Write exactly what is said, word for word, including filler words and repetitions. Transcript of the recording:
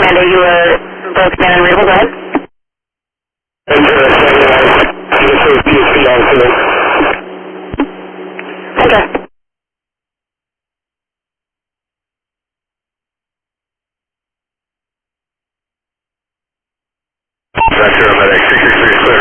Amanda, you were both down and readable. Go ahead. Okay. Vector, medic, six six three, clear.